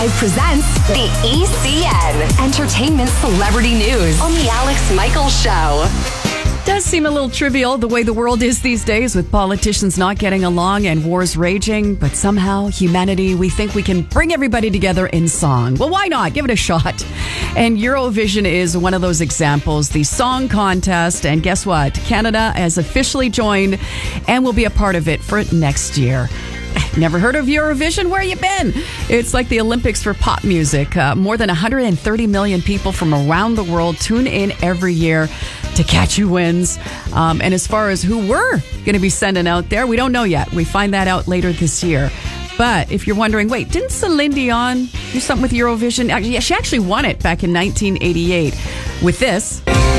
presents the ECN, Entertainment Celebrity News on the Alex Michaels Show. Does seem a little trivial the way the world is these days, with politicians not getting along and wars raging, but somehow humanity, we think we can bring everybody together in song. Well, why not? Give it a shot. And Eurovision is one of those examples, the song contest. And guess what? Canada has officially joined and will be a part of it for next year. Never heard of Eurovision? Where you been? It's like the Olympics for pop music. More than 130 million people from around the world tune in every year to catch who wins. And as far as who we're going to be sending out there, we don't know yet. We find that out later this year. But if you're wondering, wait, didn't Celine Dion do something with Eurovision? Yeah, she actually won it back in 1988 with this.